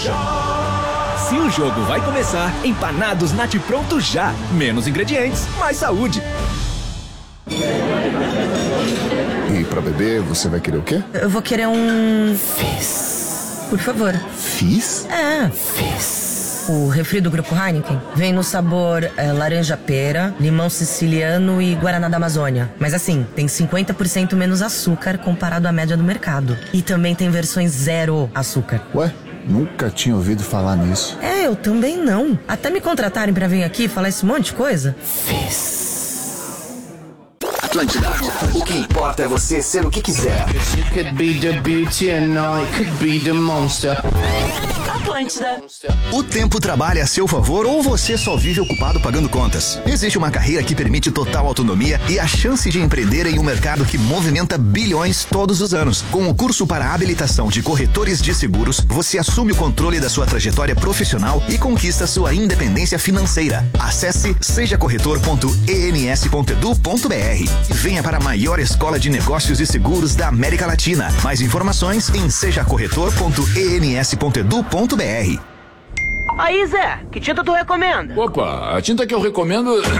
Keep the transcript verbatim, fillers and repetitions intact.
Se o jogo vai começar, empanados Nat Pronto já. Menos ingredientes, mais saúde. E pra beber, você vai querer o quê? Eu vou querer um... Fizz. Por favor. Fizz? É. Fizz. O refri do Grupo Heineken vem no sabor é, laranja-pera, limão siciliano e guaraná da Amazônia. Mas assim, tem cinquenta por cento menos açúcar comparado à média do mercado. E também tem versões zero açúcar. Ué? Nunca tinha ouvido falar nisso. É, eu também não. Até me contratarem pra vir aqui falar esse monte de coisa. Fizz. Atlântida. O que importa é você ser o que quiser. You could be the beauty and I could be the monster. Atlântida. O tempo trabalha a seu favor ou você só vive ocupado pagando contas? Existe uma carreira que permite total autonomia e a chance de empreender em um mercado que movimenta bilhões todos os anos. Com o curso para habilitação de corretores de seguros, você assume o controle da sua trajetória profissional e conquista sua independência financeira. Acesse seja corretor ponto e n s ponto edu ponto b r e venha para a maior escola de negócios e seguros da América Latina. Mais informações em seja corretor ponto e n s ponto edu ponto b r. Aí, Zé, que tinta tu recomenda? Opa, a tinta que eu recomendo